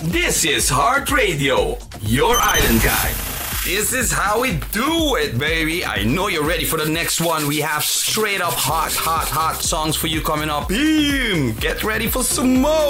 This is Heart Radio, your island guide. This is how we do it, baby. I know you're ready for the next one. We have straight up hot songs for you coming up. Get ready for some more.